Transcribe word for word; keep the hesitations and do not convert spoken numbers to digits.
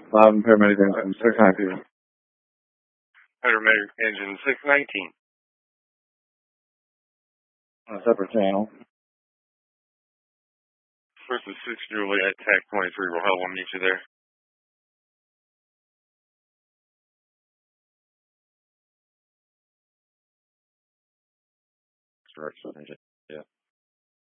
Five paramedic engine six nineteen. Paramedic engine six nineteen. On a separate channel. First is six Juliet, Tech twenty-three. We'll help. We'll meet you there. Correct. Yeah.